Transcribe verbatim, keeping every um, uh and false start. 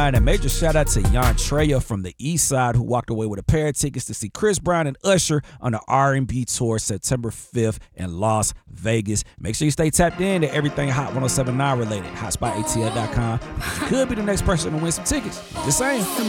And a major shout out to Jan Treya from the East Side, who walked away with a pair of tickets to see Chris Brown and Usher on the R and B tour September fifth in Las Vegas. Make sure you stay tapped in to everything Hot one oh seven point nine related. hotspot A T L dot com. You could be the next person to win some tickets. Just saying.